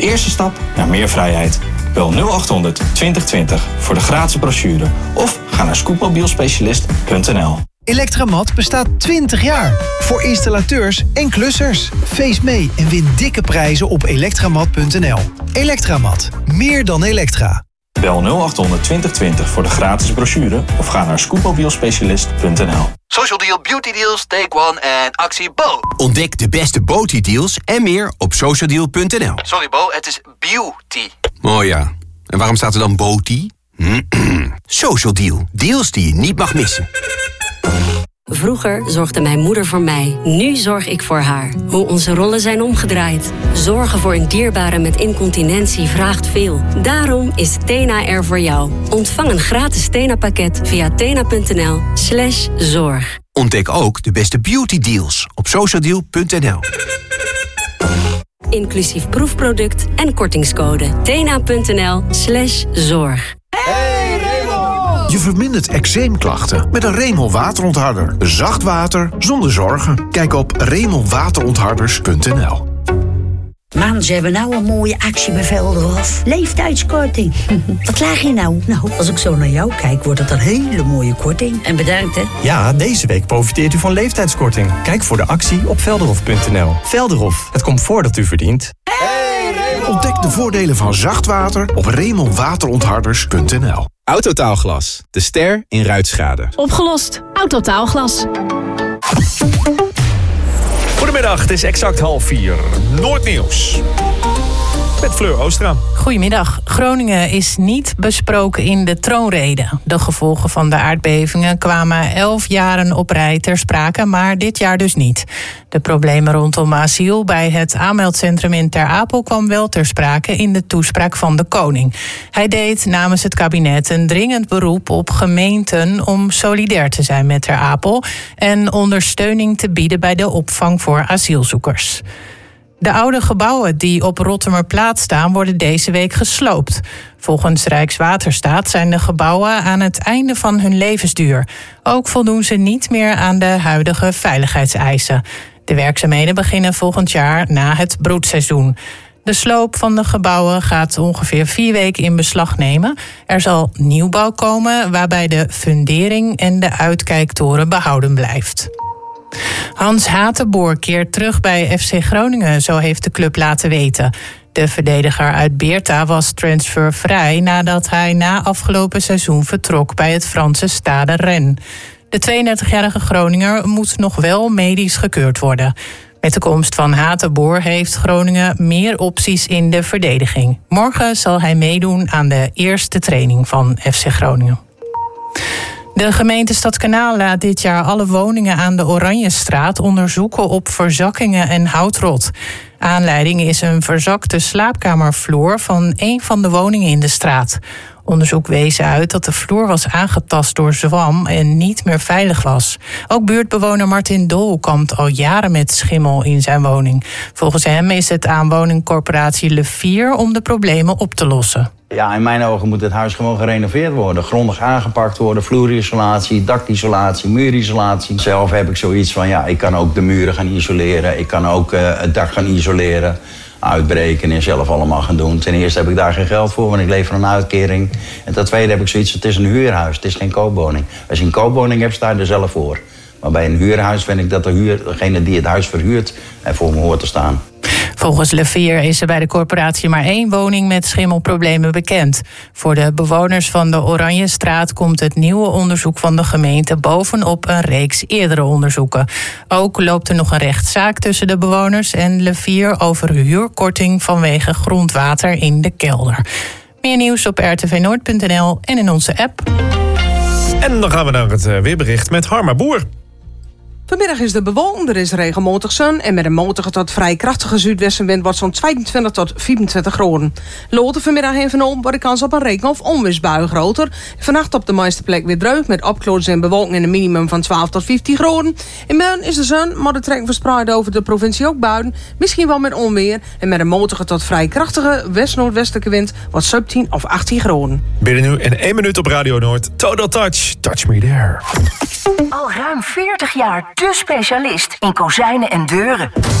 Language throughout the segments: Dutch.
eerste stap naar meer vrijheid. Bel 0800 2020 voor de gratis brochure of ga naar scootmobielspecialist.nl. Electramat bestaat 20 jaar. Voor installateurs en klussers. Feest mee en win dikke prijzen op elektramat.nl. Electramat. Meer dan elektra. Bel 0800 2020 voor de gratis brochure of ga naar scootmobielspecialist.nl. Social Deal, Beauty Deals, Take One en actie Bo. Ontdek de beste Beauty deals en meer op socialdeal.nl. Sorry Bo, het is beauty. Oh ja, en waarom staat er dan Beauty? Social Deal, deals die je niet mag missen. Vroeger zorgde mijn moeder voor mij. Nu zorg ik voor haar. Hoe onze rollen zijn omgedraaid. Zorgen voor een dierbare met incontinentie vraagt veel. Daarom is Tena er voor jou. Ontvang een gratis Tena-pakket via tena.nl/zorg. Ontdek ook de beste beauty deals op socialdeal.nl. Inclusief proefproduct en kortingscode. tena.nl/zorg. Je vermindert eczeemklachten met een Remel waterontharder. Zacht water zonder zorgen. Kijk op remelwaterontharders.nl. Man, ze hebben nou een mooie actie bij Velderhof. Leeftijdskorting. Wat laag je nou? Nou, als ik zo naar jou kijk, wordt het een hele mooie korting. En bedankt, hè? Ja, deze week profiteert u van leeftijdskorting. Kijk voor de actie op velderhof.nl. Velderhof, het comfort dat u verdient. Ontdek de voordelen van zacht water op remelwaterontharders.nl. Autotaalglas, de ster in ruitschade. Opgelost. Autotaalglas. Goedemiddag, het is exact 3:30. Noordnieuws. Met Fleur Oostra. Goedemiddag. Groningen is niet besproken in de troonrede. De gevolgen van de aardbevingen kwamen 11 jaren op rij ter sprake, maar dit jaar dus niet. De problemen rondom asiel bij het aanmeldcentrum in Ter Apel kwam wel ter sprake in de toespraak van de koning. Hij deed namens het kabinet een dringend beroep op gemeenten om solidair te zijn met Ter Apel en ondersteuning te bieden bij de opvang voor asielzoekers. De oude gebouwen die op Rottumerplaat staan worden deze week gesloopt. Volgens Rijkswaterstaat zijn de gebouwen aan het einde van hun levensduur. Ook voldoen ze niet meer aan de huidige veiligheidseisen. De werkzaamheden beginnen volgend jaar na het broedseizoen. De sloop van de gebouwen gaat ongeveer 4 weken in beslag nemen. Er zal nieuwbouw komen waarbij de fundering en de uitkijktoren behouden blijft. Hans Hatenboer keert terug bij FC Groningen, zo heeft de club laten weten. De verdediger uit Beerta was transfervrij nadat hij na afgelopen seizoen vertrok bij het Franse Stade Rennes. De 32-jarige Groninger moet nog wel medisch gekeurd worden. Met de komst van Hatenboer heeft Groningen meer opties in de verdediging. Morgen zal hij meedoen aan de eerste training van FC Groningen. De gemeente Stadskanaal laat dit jaar alle woningen aan de Oranjestraat onderzoeken op verzakkingen en houtrot. Aanleiding is een verzakte slaapkamervloer van een van de woningen in de straat. Onderzoek wees uit dat de vloer was aangetast door zwam en niet meer veilig was. Ook buurtbewoner Martin Dol kampt al jaren met schimmel in zijn woning. Volgens hem is het aan woningcorporatie Le Vier om de problemen op te lossen. Ja, in mijn ogen moet het huis gewoon gerenoveerd worden. Grondig aangepakt worden, vloerisolatie, dakisolatie, muurisolatie. Zelf heb ik zoiets van, ja, ik kan ook de muren gaan isoleren. Ik kan ook het dak gaan isoleren, uitbreken en zelf allemaal gaan doen. Ten eerste heb ik daar geen geld voor, want ik leef van een uitkering. En ten tweede heb ik zoiets, het is een huurhuis, het is geen koopwoning. Als je een koopwoning hebt, sta je er zelf voor. Maar bij een huurhuis vind ik dat degene die het huis verhuurt ervoor me hoort te staan. Volgens Le Vier is er bij de corporatie maar 1 woning met schimmelproblemen bekend. Voor de bewoners van de Oranjestraat komt het nieuwe onderzoek van de gemeente bovenop een reeks eerdere onderzoeken. Ook loopt er nog een rechtszaak tussen de bewoners en Le Vier over huurkorting vanwege grondwater in de kelder. Meer nieuws op rtvnoord.nl en in onze app. En dan gaan we naar het weerbericht met Harma Boer. Vanmiddag is de bewolking, er is regelmatig zon en met een matige tot vrij krachtige zuidwestenwind wordt zo'n 22 tot 24 graden. Later vanmiddag en vanavond wordt de kans op een regen- of onweersbui groter. Vannacht op de meeste plek weer droog met opklaringen en bewolking en een minimum van 12 tot 15 graden. In morgen is de zon, maar de trekken verspreid over de provincie ook buien, misschien wel met onweer. En met een matige tot vrij krachtige west-noordwestelijke wind wordt 17 of 18 graden. Binnen nu in 1 minuut op Radio Noord. Total Touch, Touch Me There. Al ruim 40 jaar de specialist in kozijnen en deuren.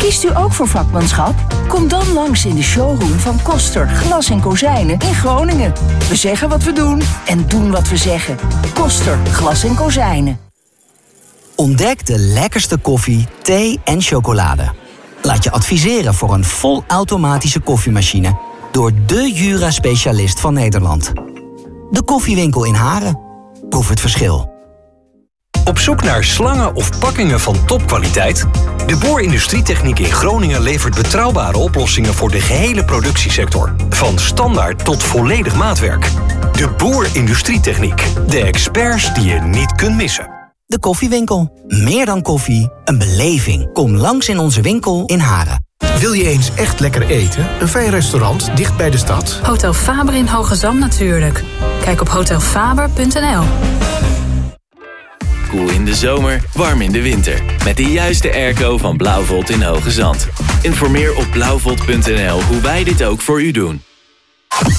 Kiest u ook voor vakmanschap? Kom dan langs in de showroom van Koster Glas en Kozijnen in Groningen. We zeggen wat we doen en doen wat we zeggen. Koster Glas en Kozijnen. Ontdek de lekkerste koffie, thee en chocolade. Laat je adviseren voor een volautomatische koffiemachine door de Jura-specialist van Nederland. De Koffiewinkel in Haren. Proef het verschil. Op zoek naar slangen of pakkingen van topkwaliteit? De Boer Industrietechniek in Groningen levert betrouwbare oplossingen voor de gehele productiesector. Van standaard tot volledig maatwerk. De Boer Industrietechniek. De experts die je niet kunt missen. De Koffiewinkel. Meer dan koffie, een beleving. Kom langs in onze winkel in Haren. Wil je eens echt lekker eten? Een fijn restaurant dicht bij de stad? Hotel Faber in Hoge Zand natuurlijk. Kijk op hotelfaber.nl. Koel in de zomer, warm in de winter. Met de juiste airco van Blauwvolt in Hoge Zand. Informeer op blauwvolt.nl hoe wij dit ook voor u doen.